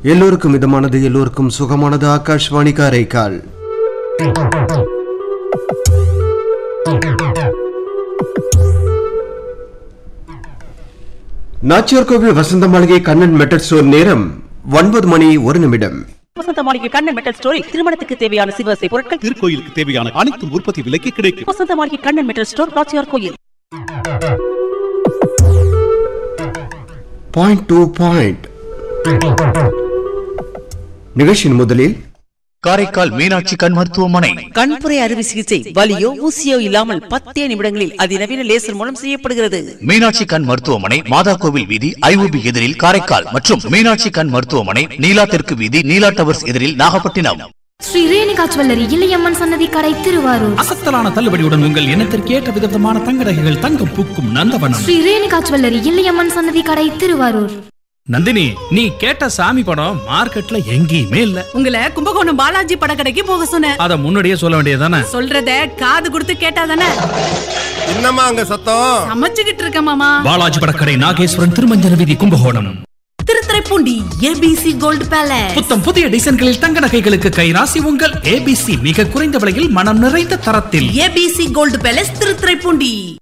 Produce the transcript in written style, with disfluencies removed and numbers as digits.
எல்லோருக்கும் இதமானது, எல்லோருக்கும் சுகமானது. ஆகாஷ்வாணி காரைக்கால். நாச்சியார் கோவில் வசந்த மாளிகை கண்ணன் மெட்டல் ஸ்டோர். நேரம் 9:01. வசந்த மாளிகை கண்ணன் மெட்டல் ஸ்டோரில் திருமணத்துக்கு தேவையான சிவசை பொருட்கள், திருக்கோயிலுக்கு தேவையான அனைத்து உற்பத்தி விலைக்கு கிடைக்கும். வசந்த மாளிகை கண்ணன் மெட்டல் ஸ்டோர், நாச்சியார் கோயில். பாயிண்ட் நிகழ்ச்சியின் முதலில் காரைக்கால் மீனாட்சி கண் மருத்துவமனை கண்புரை அறுவை சிகிச்சை வலியோ ஊசியோ இல்லாமல் 10 நிமிடங்களில் அதிநவீன லேசர் மூலம் செய்யப்படுகிறது. மீனாட்சி கண் மருத்துவமனை மாதா கோவில் வீதி IOB எதிரில் காரைக்கால் மற்றும் மீனாட்சி கண் மருத்துவமனை நீலா தெற்கு வீதி நீலா டவர்ஸ் எதிரில் நாகப்பட்டினம். ஸ்ரீ ரேணுகா ஜுவல்லரி இளையம்மன் சன்னதி கடை திருவாரூர். அசத்தலான தள்ளுபடியுடன் உங்கள் எண்ணத்திற்கு ஏற்ற விதமான தங்க நகைகள், தங்கம் பூக்கும் நந்தவனம். ஸ்ரீ ரேணுகா ஜுவல்லரி இளையம்மன் சன்னதி கடை திருவாரூர். நந்தினி, நீ கேட்ட சாமி படம் மார்க்கெட்ல எங்கேயுமே இல்ல. உங்களை கும்பகோணம் பாலாஜி படக்கடைக்கு போக சொன்னேன். அத முன்னாடியே சொல்ல வேண்டியதானே. சொல்றத காது கொடுத்து கேட்டாதானே. என்னம்மா அங்க சத்தம்? சமைச்சுக்கிட்டு இருக்க மாமா. பாலாஜி படக்கடை, நாகேஸ்வரன், திருமஞ்சன வீதி, Kumbakonam. Thiruthuraipoondi ABC gold palace. புத்தம் புதிய டிசைன்களில் தங்க நகைகளுக்கு கைராசி உங்கள் ABC. மிக குறைந்த விலையில் மனம் நிறைந்த தரத்தில். ABC gold palace Thiruthuraipoondi.